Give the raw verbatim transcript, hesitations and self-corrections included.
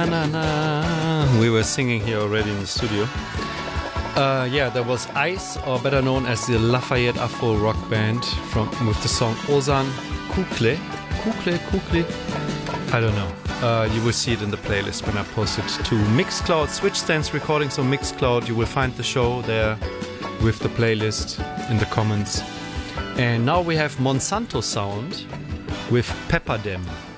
na na na. We were singing here already in the studio. Uh, yeah, there was Ice, or better known as the Lafayette Afro Rock Band, from with the song Ozan Kukle. Kukle, Kukle? I don't know. Uh, you will see it in the playlist when I post it to Mixcloud. Switch Stance Recordings on Mixcloud. You will find the show there with the playlist in the comments. And now we have Monsanto Sound with Pepperdam.